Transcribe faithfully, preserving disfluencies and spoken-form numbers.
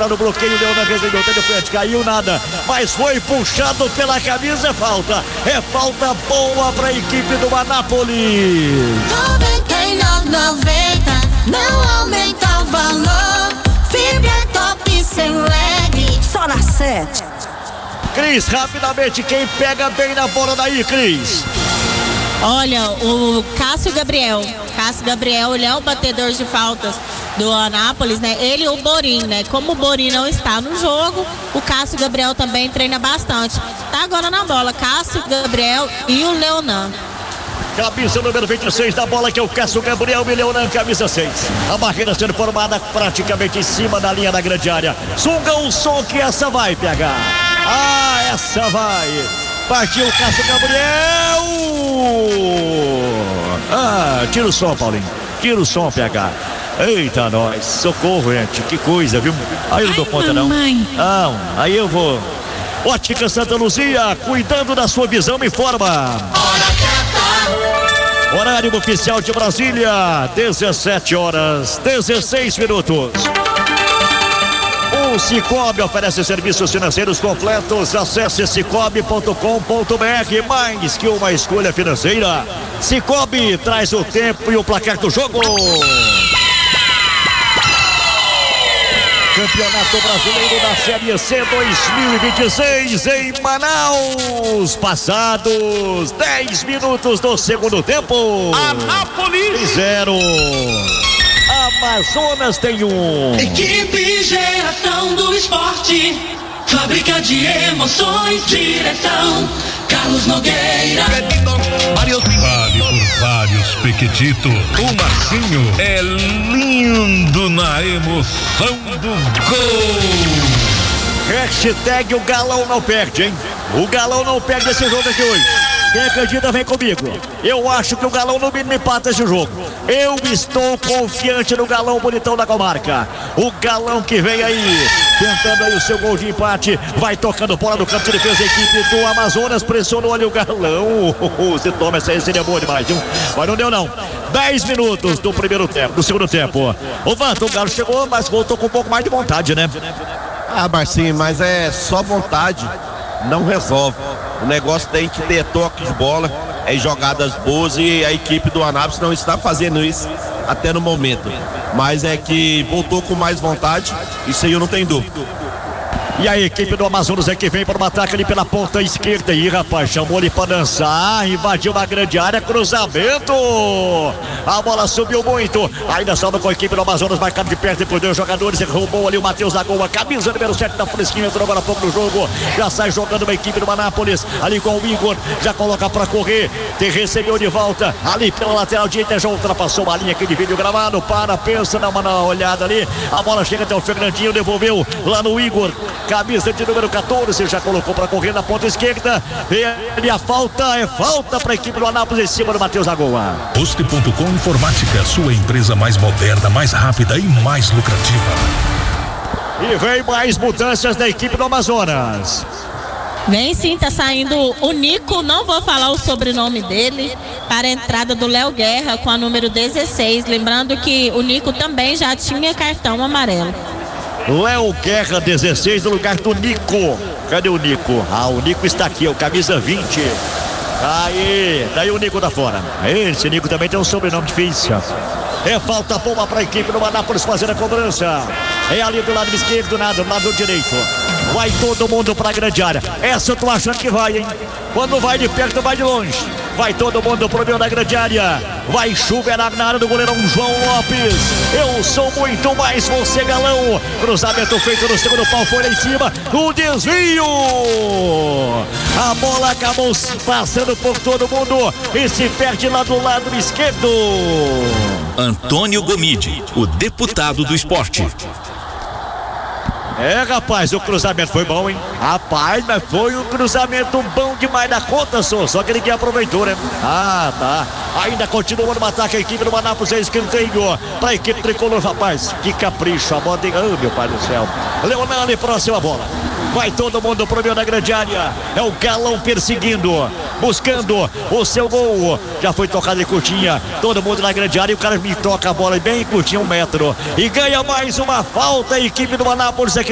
sobrar no bloqueio, Leonan recebeu, de frente, caiu nada, mas foi puxado pela camisa, é falta, é falta boa para a equipe do Anápolis. noventa e nove e noventa, não aumenta o valor, fibra top sem lag, só na sete. Cris, rapidamente, quem pega bem na bola daí, Cris? Olha, o Cássio Gabriel, Cássio Gabriel, ele é o batedor de faltas do Anápolis, né? Ele e o Borim, né? Como o Borim não está no jogo, o Cássio Gabriel também treina bastante. Tá agora na bola, Cássio Gabriel e o Leonan. Camisa número vinte e seis da bola, que é o Cássio Gabriel e Leonan, camisa seis. A barreira sendo formada praticamente em cima da linha da grande área. Sunga o som que essa vai pegar. Ah, essa vai. Partiu o Cássio Gabriel. Ah, tira o som, Paulinho. Tira o som, P H. Eita, nós. Socorro, gente. Que coisa, viu? Aí eu não dou conta, não. Não, aí eu vou. Ótica Santa Luzia, cuidando da sua visão, me informa. Horário oficial de Brasília, dezessete horas, dezesseis minutos. O Cicobi oferece serviços financeiros completos. Acesse cicobi ponto com ponto br. Mais que uma escolha financeira, Cicobi traz o tempo e o placar do jogo. Campeonato Brasileiro da Série C dois mil e vinte e seis em Manaus. Passados dez minutos do segundo tempo. Anápolis zero. Amazonas tem um. Equipe Geração do Esporte, fábrica de emoções, direção Carlos Nogueira. Vale por vários, Pequetito. O Marcinho é lindo na emoção do gol. Hashtag o Galão não perde, hein? O Galão não perde esse jogo aqui hoje. Quem acredita, vem comigo. Eu acho que o Galão no mínimo empata esse jogo. Eu estou confiante no Galão bonitão da comarca. O Galão que vem aí, tentando aí o seu gol de empate. Vai tocando bola no campo de defesa. A equipe do Amazonas pressionou ali o Galão. Se toma essa aí, seria boa demais, viu? Mas não deu não. dez minutos do primeiro tempo, do segundo tempo. O Vanto, o Galo chegou, mas voltou com um pouco mais de vontade, né? Ah, Marcinho, mas é só vontade, não resolve. O negócio tem que ter toque de bola, é jogadas boas, e a equipe do Anápolis não está fazendo isso até no momento. Mas é que voltou com mais vontade, isso aí eu não tenho dúvida. E a equipe do Amazonas é que vem para um ataque ali pela ponta esquerda. Aí, rapaz, chamou ele para dançar, invadiu uma grande área, cruzamento. A bola subiu muito. Ainda salva com a equipe do Amazonas, marcado de perto por dois jogadores. E roubou ali o Matheus da Goa, camisa número sete da Fresquinha, entrou agora há pouco no jogo. Já sai jogando a equipe do Anápolis, ali com o Igor, já coloca para correr. Te recebeu de volta, ali pela lateral direita, já ultrapassou a linha aqui de vídeo gravado. Para, pensa, dá uma olhada ali. A bola chega até o Fernandinho, devolveu lá no Igor. Camisa de número quatorze, já colocou para correr na ponta esquerda. E a falta é falta para a equipe do Anápolis em cima do Matheus da Goa. Poste ponto com Informática, sua empresa mais moderna, mais rápida e mais lucrativa. E vem mais mudanças da equipe do Amazonas. Vem sim, tá saindo o Nico, não vou falar o sobrenome dele, para a entrada do Léo Guerra com a número dezesseis. Lembrando que o Nico também já tinha cartão amarelo. Léo Guerra, dezesseis, no lugar do Nico. Cadê o Nico? Ah, o Nico está aqui, o camisa vinte. Aí, daí o Nico tá fora. Esse Nico também tem um sobrenome difícil. É falta boa para a equipe do Anápolis fazer a cobrança. É ali do lado esquerdo, nada, do lado direito. Vai todo mundo para a grande área. Essa eu tô achando que vai, hein? Quando vai de perto, vai de longe. Vai todo mundo pro meio da grande área. Vai chover na área do goleirão João Lopes. Eu sou muito mais você, Galão. Cruzamento feito no segundo pau, foi lá em cima. O desvio. A bola acabou passando por todo mundo e se perde lá do lado esquerdo. Antônio Gomide, o deputado do esporte. É, rapaz, o cruzamento foi bom, hein? Rapaz, mas foi um cruzamento bom demais da conta, só. Só que ninguém aproveitou, né? Ah, tá. Ainda continua no ataque a equipe do Anápolis, é escanteio para a equipe tricolor, rapaz. Que capricho, a bola tem... Oh, meu pai do céu. Leonardo, próxima bola. Vai todo mundo pro meio da grande área. É o Galão perseguindo, buscando o seu gol. Já foi tocado em curtinha. Todo mundo na grande área e o cara me toca a bola bem curtinha, um metro. E ganha mais uma falta a equipe do Anápolis aqui.